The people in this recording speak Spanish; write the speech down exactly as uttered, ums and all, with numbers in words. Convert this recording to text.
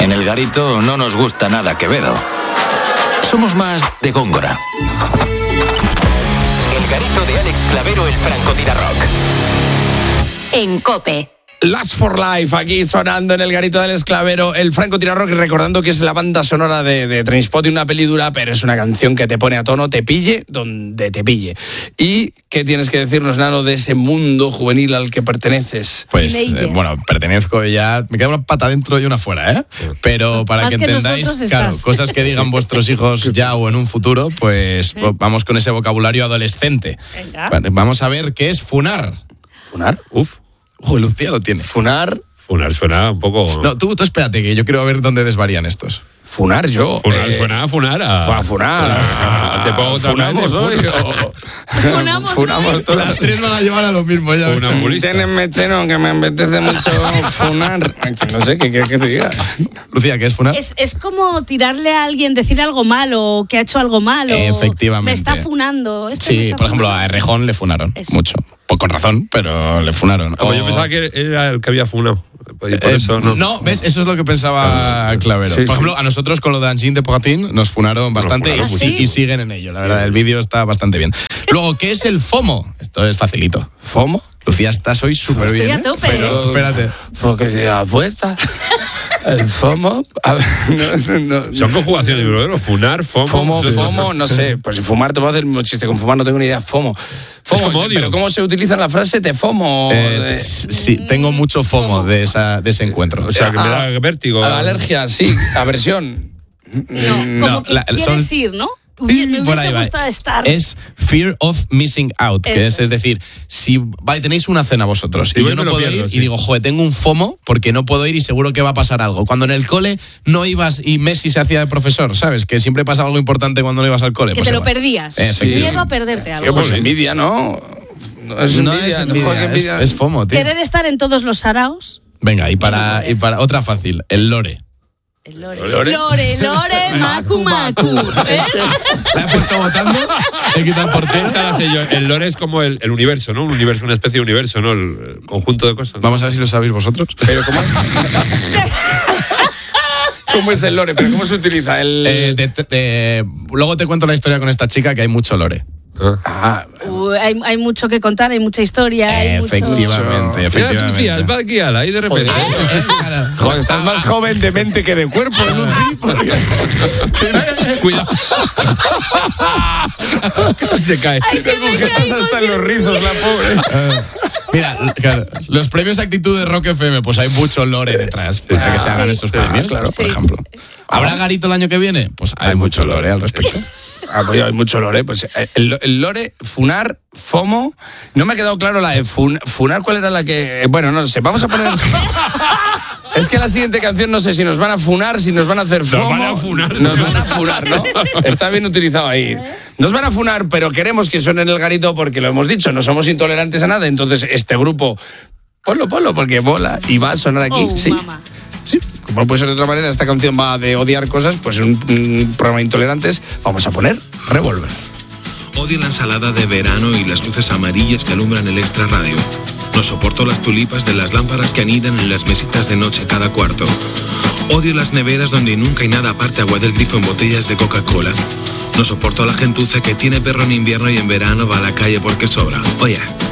En El Garito no nos gusta nada Quevedo. Somos más de Góngora. El Garito de Alex Clavero, el francotirarrock. En COPE. Last for Life, aquí sonando en el Garito del Esclavero, el francotirarrock, recordando que es la banda sonora de, de Trainspotting, una peli dura, pero es una canción que te pone a tono, te pille donde te pille. ¿Y qué tienes que decirnos, Nano, de ese mundo juvenil al que perteneces? Pues, eh, bueno, pertenezco ya, me queda una pata dentro y una fuera, ¿eh? Pero para Más que que entendáis, claro, estás. cosas que digan vuestros hijos ya o en un futuro, pues Sí. vamos con ese vocabulario adolescente. Venga. Vale, vamos a ver qué es funar. ¿Funar? Uf. Uy, Lucía lo tiene. Funar. Funar suena un poco... No, tú, tú espérate, que yo quiero ver dónde desvarían estos. Funar yo. Funar, eh, suena a funar. A, a funar. a- te pongo otra vez de Funamos hoy. fun- o- Funamos Funamos hoy. todas. Las tres van a llevar a lo mismo ya. Funambulista. Tienes cheno, que me apetece mucho funar. Que no sé, ¿qué quieres que te diga? Lucía, ¿qué es funar? Es, es como tirarle a alguien, decir algo malo, que ha hecho algo malo. Efectivamente. Me está funando. Este me Sí, está por ejemplo, funando. a Errejón le funaron Eso. mucho. Pues con razón, pero le funaron. Ah, pues yo O- pensaba que era el que había funado. Y por Eh, eso no. no, ¿ves? Eso es lo que pensaba Clavero. Sí, Por sí. ejemplo, a nosotros con lo de Angine de Pogatín nos funaron bastante funaron y, muchísimo. y siguen en ello. La verdad, el vídeo está bastante bien. Luego, ¿qué es el FOMO? Esto es facilito. ¿FOMO? Lucía, estás hoy súper Estoy bien. a ¿eh? tope. Pero espérate. Porque te apuesta. El FOMO. A ver, no, no, Son conjugaciones, bro. Funar, FOMO. FOMO, FOMO, no sé. Pues si fumar te puedo hacer el mismo chiste. Con fumar no tengo ni idea. FOMO. FOMO, como odio. pero ¿cómo se utiliza en la frase te FOMO? Eh, De- sí, tengo mucho FOMO de, esa, de ese encuentro. O sea, que me Ah, da vértigo. alergia, sí. Aversión. No, como No, que la- quieres son- ir, ¿no? Hubiera- Me Por ahí hubiese va. gustado estar. Es fear of missing out, que Eso es, es es. decir, si va, tenéis una cena vosotros Sí, y voy yo y no me lo puedo pierdo, ir sí. y digo, joder, tengo un FOMO porque no puedo ir y seguro que va a pasar algo. Cuando en el cole no ibas y Messi se hacía de profesor, ¿sabes? Que siempre pasa algo importante cuando no ibas al cole. Que pues te lo igual. perdías. Efectivamente. Miedo a perderte Tío, algo. pues envidia, ¿no? No es No envidia. es envidia, joder, qué es, envidia. es FOMO, tío. Querer estar en todos los saraos. Venga, y para, y para otra fácil, el lore. El lore. Lore. Lore, lore, macu, macu. ¿Ves? La he puesto votando, he quitado el portero. Esta la sé yo. El lore es como el, el universo, ¿no? Un universo, una especie de universo, ¿no? El, el conjunto de cosas. Vamos a ver si lo sabéis vosotros. Pero ¿cómo? ¿Cómo es el lore? ¿Pero cómo se utiliza? El... Eh, de- de- de- luego te cuento la historia con esta chica, que hay mucho lore. Ah, Uy, hay, hay mucho que contar, hay mucha historia. Hay mucho... Efectivamente, Mira, efectivamente. Lucía, va aquí ala, ahí de repente. joder, estás más joven de mente que de cuerpo, Lucy. porque- Cuidado. Se cae. Te agujetas hasta en los rizos, la pobre. Mira, claro, los premios Actitud de Rock F M, pues hay mucho lore detrás para que se hagan Sí. estos premios, Ah, claro. por Sí. ejemplo. ¿Habrá Garito el año que viene? Pues hay, mucho lore al respecto. Ah, pues hay mucho lore. Pues eh, el, el lore, funar, FOMO. No me ha quedado claro la de fun- funar, ¿cuál era la que...? Bueno, no lo sé. Vamos a poner... Es que la siguiente canción no sé si nos van a funar, si nos van a hacer FOMO. van a funar, Nos sí. van a funar, ¿no? Está bien utilizado ahí. Nos van a funar, pero queremos que suene en el Garito porque lo hemos dicho, no somos intolerantes a nada. Entonces este grupo, ponlo, ponlo, porque mola y va a sonar aquí. Oh, sí. mamá. Sí, como no puede ser de otra manera, esta canción va de odiar cosas, pues en un, un programa de intolerantes vamos a poner Revolver. Odio la ensalada de verano y las luces amarillas que alumbran el Extra Radio. No soporto las tulipas de las lámparas que anidan en las mesitas de noche cada cuarto. Odio las neveras donde nunca hay nada aparte agua del grifo en botellas de Coca-Cola. No soporto a la gentuza que tiene perro en invierno y en verano va a la calle porque sobra. Oye.